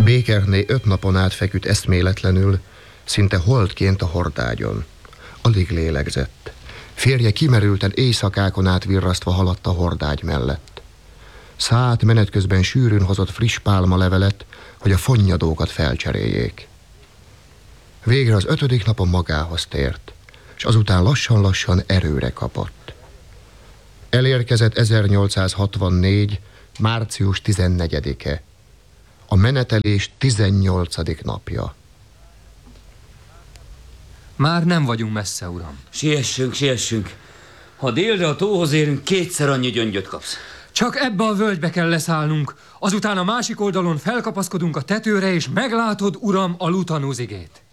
Békerné 5 napon át feküdt eszméletlenül, szinte holdként a hordágyon. Alig lélegzett. Férje kimerülten éjszakákon át virrasztva haladt a hordágy mellett. Szállt menet közben sűrűn hozott friss pálmalevelet, hogy a fonnyadókat felcseréljék. Végre az 5. napon magához tért, és azután lassan-lassan erőre kapott. Elérkezett 1864. március 14-e, a menetelés 18. napja. Már nem vagyunk messze, uram. Siessünk, siessünk. Ha délre a tóhoz érünk, 2-szer annyi gyöngyöt kapsz. Csak ebbe a völgybe kell leszállnunk, azután a másik oldalon felkapaszkodunk a tetőre, és meglátod, uram, a Lutanuzigét.